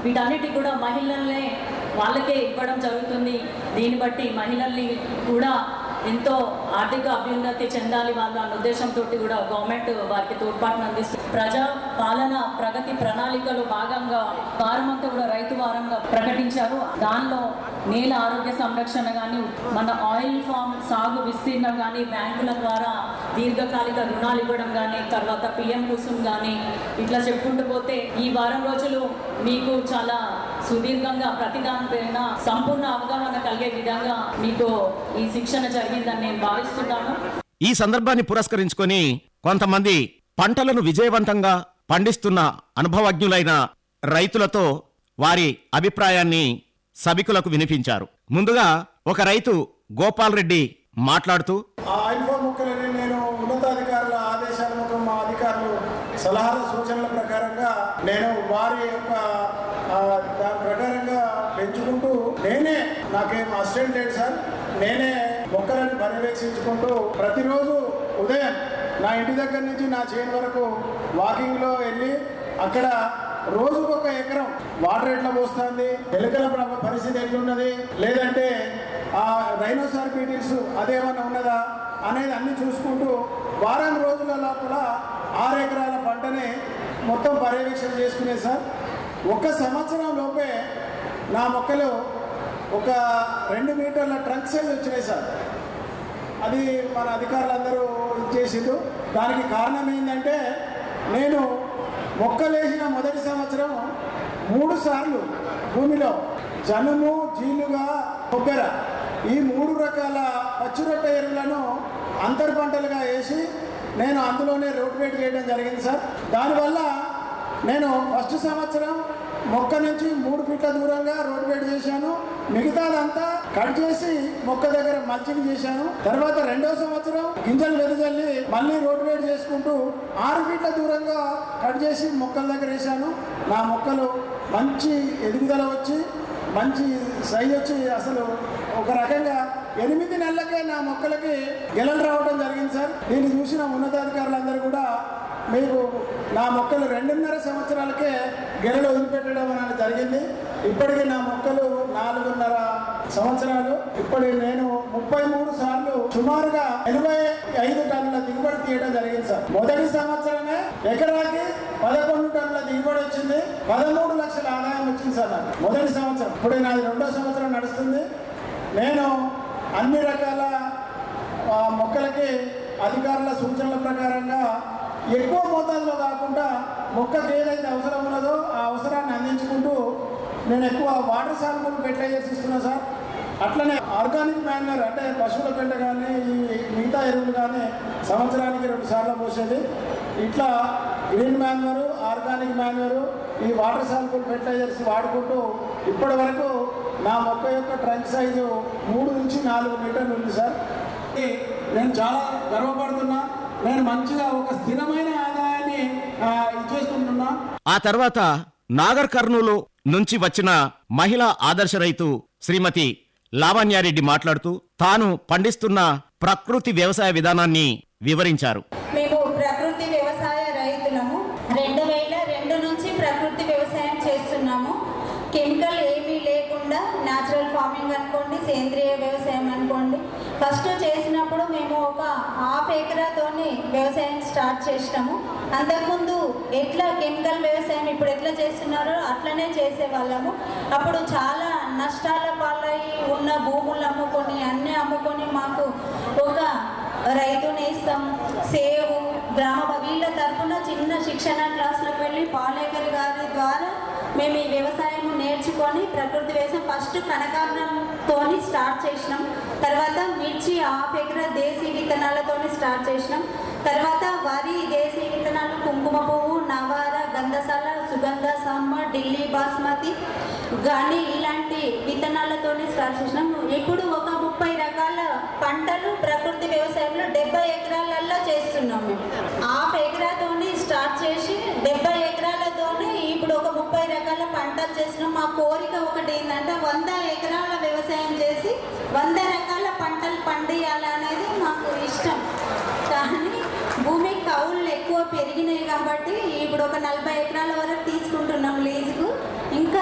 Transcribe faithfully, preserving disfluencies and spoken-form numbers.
వీటన్నిటికి కూడా మహిళల్నే వాళ్ళకే ఇవ్వడం జరుగుతుంది. దీన్ని బట్టి మహిళల్ని కూడా ఎంతో ఆర్థిక అభ్యున్నతి చెందాలి వాళ్ళ అన్న ఉద్దేశంతో కూడా గవర్నమెంట్ వారికి తోడ్పాటును అందిస్తుంది. ప్రజా పాలన ప్రగతి ప్రణాళికలో భాగంగా వారమంతా కూడా రైతు వారంగా ప్రకటించారు. దానిలో నేల ఆరోగ్య సంరక్షణ కానీ, మన ఆయిల్ ఫామ్ సాగు విస్తీర్ణం కానీ, బ్యాంకుల ద్వారా దీర్ఘకాలిక రుణాలు ఇవ్వడం కానీ, తర్వాత పిఎం కుసుమ్ కానీ, ఇట్లా చెప్పుకుంటూ పోతే ఈ వారం రోజులు మీకు చాలా సుదీర్ఘంగా ప్రతిదానిపైన సంపూర్ణ అవగాహన కలిగే విధంగా మీకు ఈ శిక్షణ జరిగిందని నేను భావిస్తున్నాను. ఈ సందర్భాన్ని పురస్కరించుకొని కొంతమంది పంటలను విజయవంతంగా పండిస్తున్న అనుభవజ్ఞులైన రైతులతో వారి అభిప్రాయాన్ని సభికులకు వినిపించారు. ముందుగా ఒక రైతు గోపాల్ రెడ్డి మాట్లాడుతూ, ఆ ఐఫో మొక్కలని నేను ఉన్నతాధికారుల ఆదేశాల మొత్తం మా అధికారులు సలహాల సూచనల ప్రకారంగా నేను వారి యొక్క దాని ప్రకారంగా పెంచుకుంటూ నేనే, నాకేం అసిస్టెంట్ లేదు సార్, నేనే మొక్కలను పర్యవేక్షించుకుంటూ ప్రతిరోజు ఉదయం నా ఇంటి దగ్గర నుంచి నా చేను వరకు వాకింగ్లో వెళ్ళి అక్కడ రోజుకు ఒక ఎకరం వాటర్ ఎట్లా పోస్తుంది, ఎలుకల పరిస్థితి ఎట్లున్నది, లేదంటే ఆ రైనోసార్ బీటిల్స్ అదేమన్నా ఉన్నదా అనేది అన్ని చూసుకుంటూ వారం రోజుల లోపల ఆరు ఎకరాల పంటని మొత్తం పర్యవేక్షణ చేసుకునే సార్. ఒక సంవత్సరం లోపే నా మొక్కలు ఒక రెండు మీటర్ల ట్రంక్ సైజ్ వచ్చినాయి సార్. అది మన అధికారులందరూ ఇచ్చేసిండు. దానికి కారణం ఏంటంటే నేను మొక్కలేసిన మొదటి సంవత్సరం మూడు సార్లు భూమిలో జనుము, జీలుగా, కొబ్బెర ఈ మూడు రకాల పచ్చిరొట్ట ఎరువులను అంతర్ పంటలుగా వేసి నేను అందులోనే రోటివేట్ చేయడం జరిగింది సార్. దానివల్ల నేను ఫస్ట్ సంవత్సరం మొక్క నుంచి మూడు ఫీట్ల దూరంగా రోటివేట్ చేశాను, మిగతాదంతా కట్ చేసి మొక్క దగ్గర మల్చింగ్ చేశాను. తర్వాత రెండో సంవత్సరం గింజలు వెదజల్లి మళ్ళీ రోటివేట్ చేసుకుంటూ ఆరు ఫీట్ల దూరంగా కట్ చేసి మొక్కల దగ్గర వేశాను. నా మొక్కలు మంచి ఎదుగుదల వచ్చి మంచి సైజ్ వచ్చి అసలు ఒక రకంగా ఎనిమిది నెలలకే నా మొక్కలకి గెలలు రావడం జరిగింది సార్. దీన్ని చూసిన ఉన్నతాధికారులందరూ కూడా మీకు నా మొక్కలు రెండున్నర సంవత్సరాలకే గెలలు వదిలిపెట్టడం అనేది జరిగింది. ఇప్పటికీ నా మొక్కలు నాలుగున్నర సంవత్సరాలు. ఇప్పటి నేను ముప్పై మూడు సార్లు సుమారుగా ఎనభై ఐదు టన్నుల దిగుబడి తీయడం జరిగింది సార్. మొదటి సంవత్సరమే ఎకరాకి పదకొండు టన్నుల దిగుబడి వచ్చింది, పదమూడు లక్షల ఆదాయం వచ్చింది సార్ నాకు మొదటి సంవత్సరం. ఇప్పుడు నాది రెండో సంవత్సరం నడుస్తుంది. నేను అన్ని రకాల మొక్కలకి అధికారుల సూచనల ప్రకారంగా ఎక్కువ మోతాదులో కాకుండా మొక్కకి ఏదైతే అవసరం ఉన్నదో ఆ అవసరాన్ని అందించుకుంటూ నేను ఎక్కువ వాటర్ సాల్బుల్ ఫెర్టిలైజర్స్ ఇస్తున్నా సార్. అట్లనే ఆర్గానిక్ మాన్యూర్ అంటే పశువుల పెంట కానీ ఈ మిగతా ఎరువులు కానీ సంవత్సరానికి రెండు సార్లు పోసేది. ఇట్లా గ్రీన్ మాన్యూర్, ఆర్గానిక్ మాన్యూర్, ఈ వాటర్ సాల్బుల్ ఫెర్టిలైజర్స్ వాడుకుంటూ ఇప్పటి వరకు నా మొక్క యొక్క ట్రంక్ సైజు మూడు నుంచి నాలుగు మీటర్లు ఉంది సార్. నేను చాలా గర్వపడుతున్నా. నేను మంచిగా ఒక స్థిరమైన ఆదాయాన్ని ఇచ్చేసుకుంటున్నా. ఆ తర్వాత నాగర్ కర్నూలు నుంచి వచ్చిన మహిళా ఆదర్శ రైతు శ్రీమతి లావణ్యారెడ్డి మాట్లాడుతూ తాను పండిస్తున్న ప్రకృతి వ్యవసాయ విధానాన్ని వివరించారు. మేము ప్రకృతి వ్యవసాయ రైతులము. రెండు వేల రెండు నుంచి ప్రకృతి వ్యవసాయం చేస్తున్నాము. కెమికల్ ఏమీ లేకుండా న్యాచురల్ ఫార్మింగ్ అనుకోండి, సేంద్రియ వ్యవసాయం అనుకోండి. ఫస్ట్ చేసినప్పుడు మేము ఒక హాఫ్ ఎకరాతోని వ్యవసాయం స్టార్ట్ చేసినాము. అంతకుముందు ఎట్లా కెమికల్ వ్యవసాయం ఇప్పుడు ఎట్లా చేస్తున్నారో అట్లనే చేసేవాళ్ళము. అప్పుడు చాలా నష్టాల పాలయ్యి ఉన్న భూములు అమ్ముకొని అన్నీ అమ్ముకొని మాకు ఒక రైతు నేస్తం, సేవు, గ్రామ వీళ్ళ తరఫున చిన్న శిక్షణ క్లాసులకు వెళ్ళి పాలేకర్ గారి ద్వారా మేము ఈ వ్యవసాయం నేర్చుకొని ప్రకృతి వ్యవసాయం ఫస్ట్ కనకాంబరంతో స్టార్ట్ చేసినాం. తర్వాత మిర్చి హాఫ్ ఎకరా దేశీ విత్తనాలతో స్టార్ట్ చేసినాం. తర్వాత వరి దేశీ విత్తనాలు, కుంకుమ పువ్వు, నవార, గంధసాల, సుగంధ సాంబ, ఢిల్లీ బాస్మతి, గని ఇలాంటి విత్తనాలతో స్టార్ట్ చేసినాం. ఇప్పుడు ఒక ముప్పై రకాల పంటలు ప్రకృతి వ్యవసాయంలో డెబ్బై ఎకరాలలో చేస్తున్నాం. మేము హాఫ్ ఎకరాతోని స్టార్ట్ చేసి డెబ్బై ఎకరాలతోని ఇప్పుడు ఒక ముప్పై రకాల పంటలు చేసినాం. మా కోరిక ఒకటి ఏంటంటే వంద ఎకరాల వ్యవసాయం చేసి వంద రకాల పంటలు పండియాలనేది మాకు ఇష్టం. కానీ భూమి కౌళ్ళు ఎక్కువ పెరిగినాయి కాబట్టి ఇప్పుడు ఒక నలభై ఎకరాల వరకు తీసుకుంటున్నాం లీజుకు. ఇంకా